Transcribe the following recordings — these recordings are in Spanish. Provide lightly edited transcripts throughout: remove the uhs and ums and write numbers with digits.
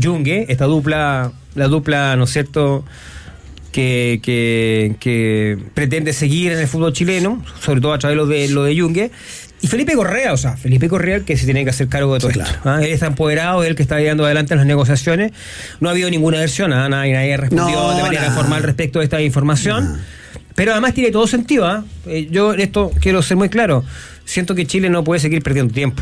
Yungue, esta dupla, la dupla, ¿no es cierto?, que pretende seguir en el fútbol chileno, sobre todo a través de lo de Yungue, y Felipe Correa, el que se tiene que hacer cargo de todo esto. Él está empoderado, es el que está llevando adelante las negociaciones. No ha habido ninguna versión, nadie respondió de manera formal respecto a esta información. Pero además tiene todo sentido. Yo en esto quiero ser muy claro. Siento que Chile no puede seguir perdiendo tiempo.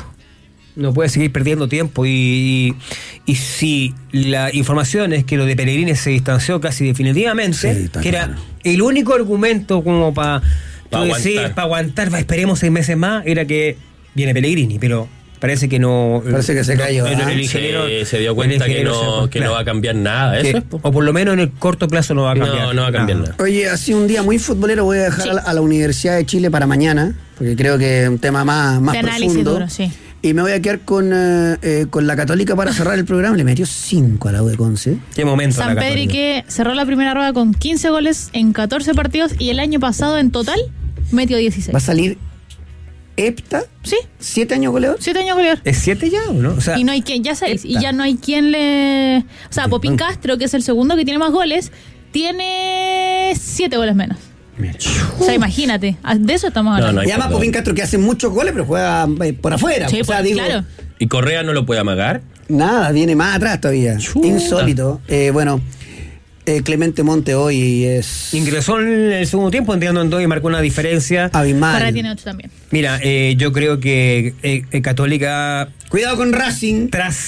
Y si la información es que lo de Pellegrini se distanció casi definitivamente, que era el único argumento como para aguantar, esperemos 6 meses más, era que viene Pellegrini, pero parece que no. Parece que se cayó. El ingeniero se dio cuenta que no va a cambiar nada. O por lo menos en el corto plazo no va a cambiar. No va a cambiar nada. Oye, ha sido un día muy futbolero. Voy a dejar a la Universidad de Chile para mañana, porque creo que es un tema más profundo. Duro, sí. Y me voy a quedar con la Católica para cerrar el programa. Le metió 5 a la U de Conce. ¿Qué momento? San Pedri, que cerró la primera rueda con 15 goles en 14 partidos y el año pasado en total metió 16. ¿Va a salir Epta? Sí. 7 años goleador. 7 años goleador. ¿Es 7 ya o no? Y no hay quien, ya 6. Y ya no hay quien le. O sea, Popín Castro, que es el segundo que tiene más goles, tiene 7 goles menos. O sea, imagínate, de eso estamos hablando. Y además Popín Castro, que hace muchos goles, pero juega por afuera. Sí, claro. ¿Y Correa no lo puede amagar? Nada, viene más atrás todavía. Insólito. Clemente Monte hoy ingresó en el segundo tiempo, entrando en 2 y marcó una diferencia abismal. Para tiene 8 también. Mira, yo creo que Católica. Cuidado con Racing.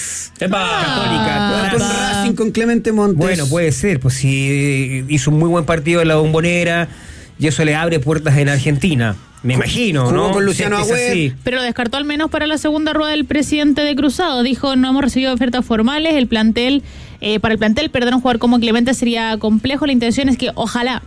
Católica. Con Racing, con Clemente Montes. Bueno, puede ser, pues si hizo un muy buen partido en la Bombonera y eso le abre puertas en Argentina. Me imagino, ¿no? Con Luciano Agüed. Pero lo descartó al menos para la segunda rueda del presidente de Cruzado. Dijo, no hemos recibido ofertas formales, para el plantel perder a un jugador como Clemente sería complejo. La intención es que ojalá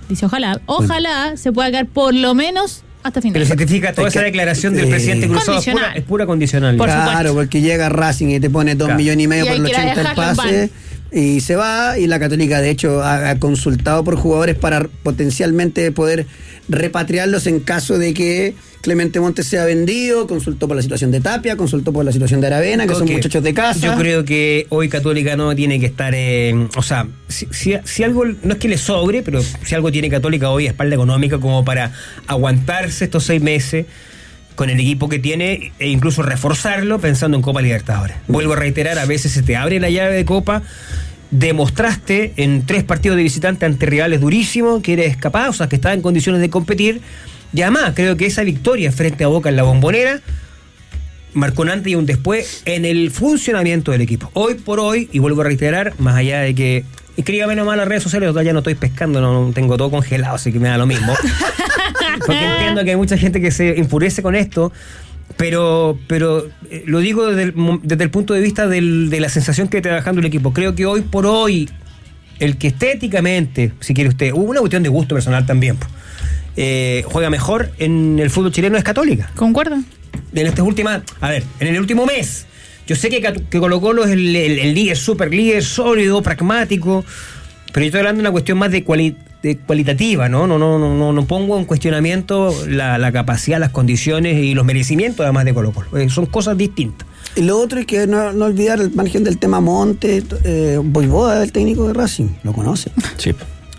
se pueda quedar por lo menos hasta final. Pero certifica toda esa declaración del presidente Cruzado es pura condicional. Claro, porque llega Racing y te pone 2,5 millones por el 80 el pase y se va, y la Católica de hecho ha consultado por jugadores para potencialmente poder repatriarlos en caso de que Clemente Montes sea vendido. Consultó por la situación de Tapia, consultó por la situación de Aravena, que son muchachos de casa. Yo creo que hoy Católica no tiene que estar o sea, si algo, no es que le sobre, pero si algo tiene Católica hoy, espalda económica como para aguantarse estos 6 meses con el equipo que tiene e incluso reforzarlo pensando en Copa Libertadores. Vuelvo a reiterar, a veces se te abre la llave de Copa. Demostraste en 3 partidos de visitante ante rivales durísimos que eres capaz, o sea, que estás en condiciones de competir. Y además, creo que esa victoria frente a Boca en la Bombonera marcó un antes y un después en el funcionamiento del equipo. Hoy por hoy, y vuelvo a reiterar, más allá de que escríbame nomás en las redes sociales, ya no estoy pescando, no tengo todo congelado, así que me da lo mismo. Porque entiendo que hay mucha gente que se enfurece con esto, pero lo digo desde el punto de vista de la sensación que está dejando el equipo. Creo que hoy por hoy, el que estéticamente, si quiere usted, hubo una cuestión de gusto personal también, juega mejor en el fútbol chileno es Católica. ¿Concuerdo? En el último mes. Yo sé que Colo-Colo es el líder, super líder, sólido, pragmático, pero yo estoy hablando de una cuestión más de cualitativa, ¿no? No pongo en cuestionamiento la capacidad, las condiciones y los merecimientos además de Colo-Colo. Son cosas distintas. Y lo otro es que no olvidar el margen del tema Monte, Voivoda, el técnico de Racing, ¿lo conoce? Sí.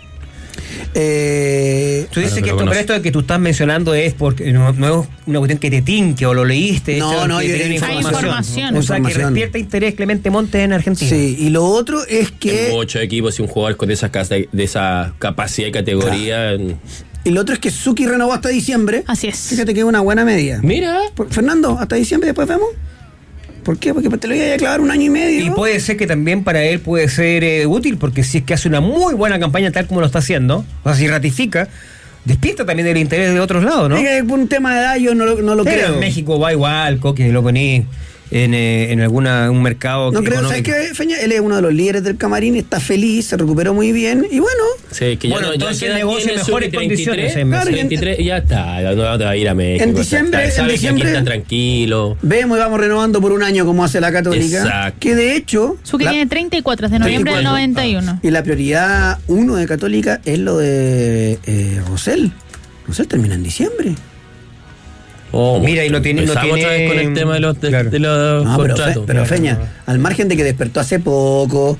Tú dices que esto de que tú estás mencionando es porque no es una cuestión que te tinque o lo leíste. Hay información. O sea, que despierta interés Clemente Montes en Argentina. Sí, y lo otro es que 8 equipos y un jugador con de esa capacidad y categoría. Claro. Y lo otro es que Suki renovó hasta diciembre. Así es. Fíjate que es una buena media. Mira. Fernando, hasta diciembre después vemos. ¿Por qué? Porque te lo iba a clavar 1 año y medio. Y puede ser que también para él puede ser útil, porque si es que hace una muy buena campaña tal como lo está haciendo, o sea, si ratifica, despierta también el interés de otros lados, ¿no? Es un tema de edad, yo no lo pero creo. En México va igual, Coque, lo poní en un mercado. No creo, ¿sabes qué, Feña? Él es uno de los líderes del camarín, está feliz, se recuperó muy bien, y bueno. Sí, que ya entonces el negocio en mejores condiciones. Claro, 23, ya está, no te va a ir a México. En diciembre está tranquilo. Vemos y vamos renovando por 1 año como hace la Católica. Exacto. Que de hecho... Suki tiene 34 de noviembre del 91. Y la prioridad 1 de Católica es lo de Rosell. Rosell termina en diciembre. Mira, y lo tiene otra vez con el tema de los contratos. Pero Feña, al margen de que despertó hace poco,